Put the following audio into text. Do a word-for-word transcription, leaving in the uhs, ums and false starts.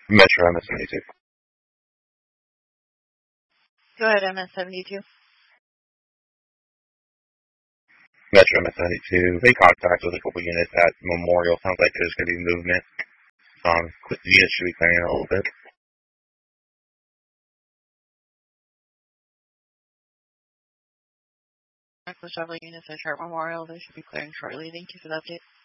Metro M S seventy-two. Go ahead, M S seventy-two. Metro M S seventy-two. They contact with a couple units at Memorial. Sounds like there's going to be movement. Um, the units should be clearing a little bit. The several units at Sharp Memorial. They should be clearing shortly. Thank you for the update.